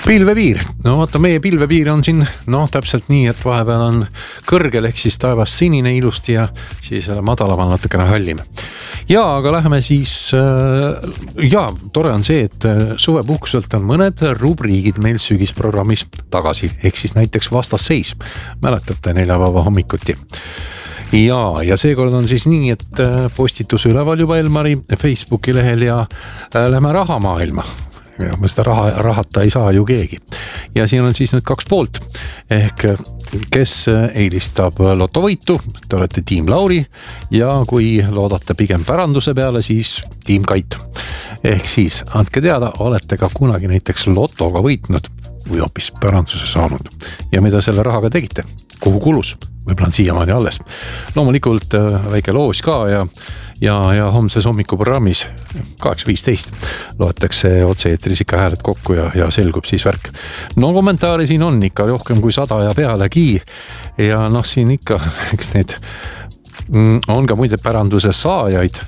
Pilvepiir, no vaata meie pilvepiir on siin täpselt nii, et vahepeal on kõrgel ehk siis taevas sinine ilusti ja siis madalamal natukene hallim. Ja aga läheme siis, tore on see, et suvepuhkuselt on mõned rubriigid meil sügisprogrammis tagasi, ehk siis näiteks vastasseis, mäletate neljapäeva hommikuti. Ja seekord on siis nii, et postitus üleval juba Elmari Facebooki lehel ja lähme rahamaailma. Ja seda rahata ei saa ju keegi. Ja siin on siis nüüd 2 poolt. Ehk kes eelistab lotovõitu, te olete tiim Lauri ja kui loodate pigem päranduse peale, siis tiim Kait. Ehk siis andke teada, olete ka kunagi näiteks lotoga võitnud või hoopis päranduse saanud. Ja mida selle rahaga tegite? Kuhu kulus? Võib-olla on siiamaani alles. Loomulikult väike loos ka ja homses hommikuprogrammis 8.15 loetakse otse-eetris ikka hääled kokku ja selgub siis värk. No kommentaari siin on ikka rohkem kui 100 ja pealegi ja siin ikka eks need on ka muide päranduse saajaid,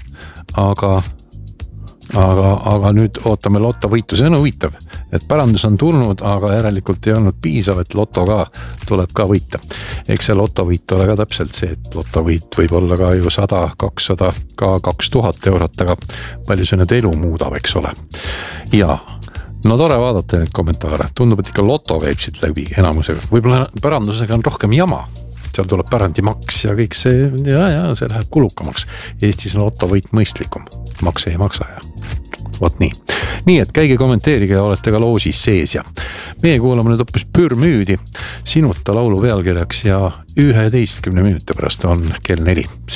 aga nüüd ootame lotovõitu, see on huvitav, et pärandus on tulnud, aga järelikult ei olnud piisav, et loto ka tuleb ka võita. Eks see lotovõit ole ka täpselt see, et lotovõit võib olla ka ju 100, 200, ka 2000 eurot, aga palju see nüüd elu muudab, eks ole. Ja no tore vaadata neid kommentaare, tundub, et ikka loto käib siit läbi enamusega, võib-olla pärandusega on rohkem jama. Seal tuleb pärandimaks ja kõik see, see läheb kulukamaks. Eestis on lotovõit mõistlikum, makse ei maksa ja vot nii. Nii, et käige kommenteerige ja olete ka loosis sees ja meie kuulame nüüd hoopis Pürmüüdi sinuta laulu pealkirjaks ja 11 minuti pärast on kell 4.